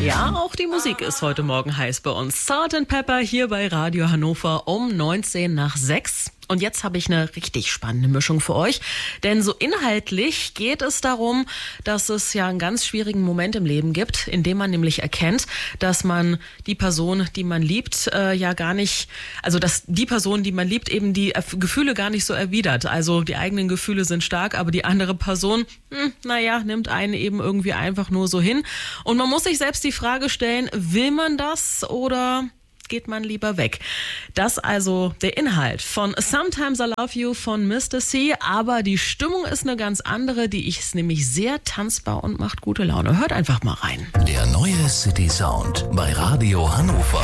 Ja, auch die Musik ist heute Morgen heiß bei uns. Sgt. Pepper hier bei Radio Hannover um 19 nach 6. Und jetzt habe ich eine richtig spannende Mischung für euch. Denn so inhaltlich geht es darum, dass es ja einen ganz schwierigen Moment im Leben gibt, in dem man nämlich erkennt, dass man die Person, die man liebt, ja gar nicht, also dass die Person, die man liebt, eben die Gefühle gar nicht so erwidert. Also die eigenen Gefühle sind stark, aber die andere Person, nimmt einen eben irgendwie einfach nur so hin. Und man muss sich selbst die Frage stellen, will man das oder geht man lieber weg? Das also der Inhalt von Sometimes I Love You von Mr. C, aber die Stimmung ist eine ganz andere, die ist nämlich sehr tanzbar und macht gute Laune. Hört einfach mal rein. Der neue City Sound bei Radio Hannover.